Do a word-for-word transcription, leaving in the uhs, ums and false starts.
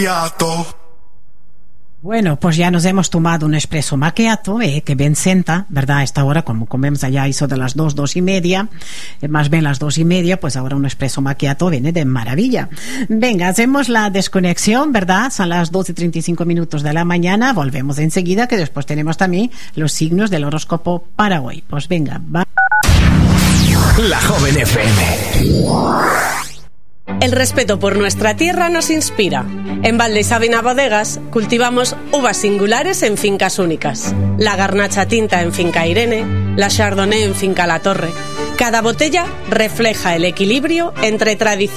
Bueno, pues ya nos hemos tomado un espresso macchiato, eh, que bien senta, ¿verdad? A esta hora, como comemos allá eso de las dos, dos y media, eh, más bien las dos y media, pues ahora un espresso macchiato viene de maravilla. Venga, hacemos la desconexión, ¿verdad? Son las doce y treinta y cinco minutos de la mañana, volvemos enseguida, que después tenemos también los signos del horóscopo para hoy. Pues venga, va. La Joven F M. El respeto por nuestra tierra nos inspira. En Valde y Sabina Bodegas cultivamos uvas singulares en fincas únicas. La Garnacha Tinta en Finca Irene, la Chardonnay en Finca La Torre. Cada botella refleja el equilibrio entre tradición